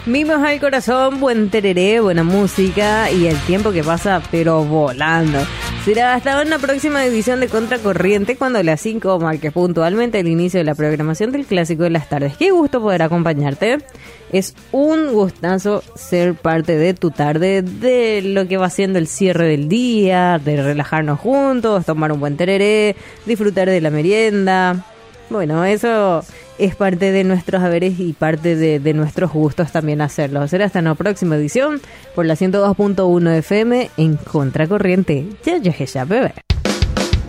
Mimos al corazón, buen tereré, buena música y el tiempo que pasa pero volando. Será hasta una próxima edición de Contracorriente cuando a las 5 marque puntualmente el inicio de la programación del Clásico de las Tardes. Qué gusto poder acompañarte. Es un gustazo ser parte de tu tarde, de lo que va siendo el cierre del día, de relajarnos juntos, tomar un buen tereré, disfrutar de la merienda. Bueno, eso es parte de nuestros haberes y parte de nuestros gustos también hacerlo. Será hasta una próxima edición por la 102.1 FM en Contracorriente. Ya, bebé.